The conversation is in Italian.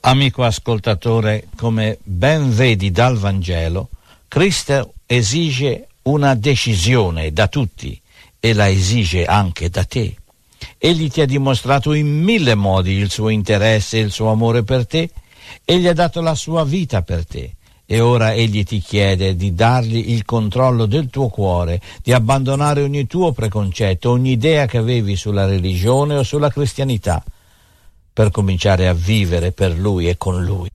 Amico ascoltatore, come ben vedi dal Vangelo, Cristo esige una decisione da tutti e la esige anche da te. Egli ti ha dimostrato in 1000 modi il suo interesse e il suo amore per te. Egli ha dato la sua vita per te e ora egli ti chiede di dargli il controllo del tuo cuore, di abbandonare ogni tuo preconcetto, ogni idea che avevi sulla religione o sulla cristianità, per cominciare a vivere per Lui e con Lui.